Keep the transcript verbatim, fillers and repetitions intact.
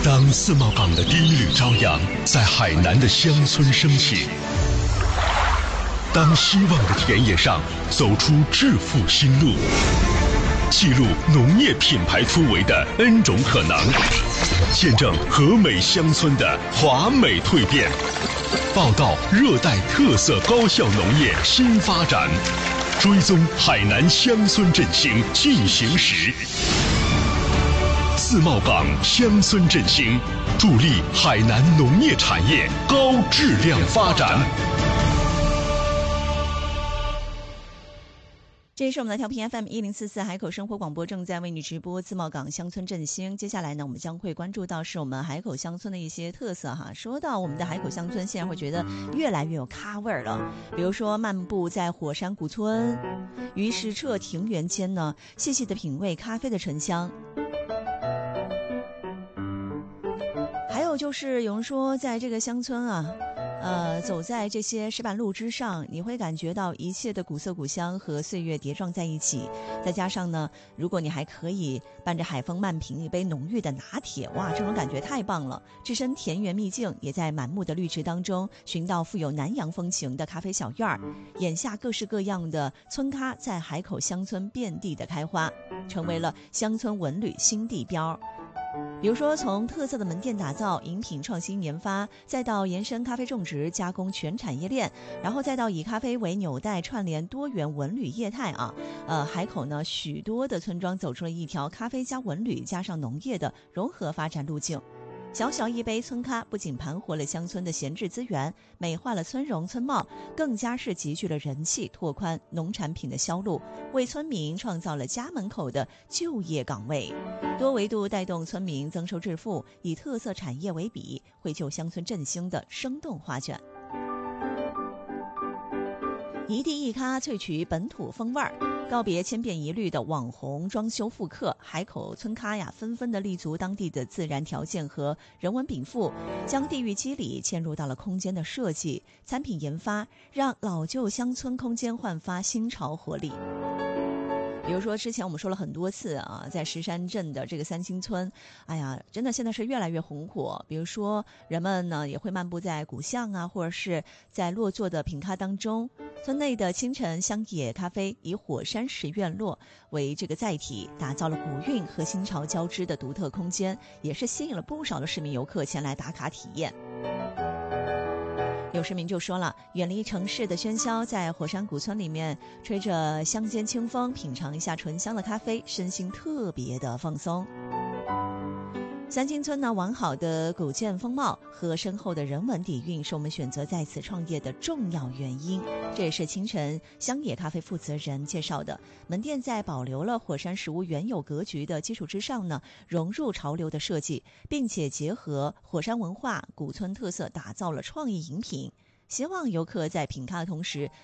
当自贸港的第一缕朝阳在海南的乡村升起，当希望的田野上走出致富新路，记录农业品牌突围的 N 种可能，见证和美乡村的华美蜕变，报道热带特色高效农业新发展，追踪海南乡村振兴进行时。自贸港乡村振兴，助力海南农业产业高质量发展。 这里是我们的调频 F M 一零四四海口生活广播，正在为你直播自贸港乡村振兴。接下来呢，我们将会关注到是我们海口乡村的一些特色哈。说到我们的海口乡村，现在会觉得越来越有咖味儿了。比如说漫步在火山古村、鱼石澈庭园间呢，细细的品味咖啡的醇香。还有就是有人说，在这个乡村啊，呃，走在这些石板路之上，你会感觉到一切的古色古香和岁月叠撞在一起。再加上呢，如果你还可以伴着海风慢品一杯浓郁的拿铁，哇，这种感觉太棒了！置身田园秘境，也在满目的绿植当中寻到富有南洋风情的咖啡小院儿。眼下各式各样的村咖在海口乡村遍地的开花，成为了乡村文旅新地标。比如说，从特色的门店打造、饮品创新研发，再到延伸咖啡种植加工全产业链，然后再到以咖啡为纽带串联多元文旅业态啊，呃，海口呢许多的村庄走出了一条咖啡加文旅加上农业的融合发展路径。小小一杯村咖不仅盘活了乡村的闲置资源，美化了村容村貌，更加是集聚了人气，拓宽农产品的销路，为村民创造了家门口的就业岗位，多维度带动村民增收致富，以特色产业为笔，绘就乡村振兴的生动画卷。一地一咖萃取本土风味儿，告别千篇一律的网红装修复刻，海口村咖呀纷纷的立足当地的自然条件和人文禀赋，将地域肌理嵌入到了空间的设计、产品研发，让老旧乡村空间焕发新潮活力。比如说之前我们说了很多次啊，在石山镇的这个三清村，哎呀，真的现在是越来越红火。比如说人们呢也会漫步在古巷啊，或者是在落座的品咖当中。村内的清晨乡野咖啡以火山石院落为这个载体，打造了古韵和新潮交织的独特空间，也是吸引了不少的市民游客前来打卡体验。有市民就说了，远离城市的喧嚣，在火山古村里面吹着乡间清风，品尝一下醇香的咖啡，身心特别的放松。三清村呢，完好的古建风貌和深厚的人文底蕴是我们选择在此创业的重要原因。这也是清晨乡野咖啡负责人介绍的。门店在保留了火山石屋原有格局的基础之上呢，融入潮流的设计，并且结合火山文化、古村特色，打造了创意饮品。希望游客在品咖的同时，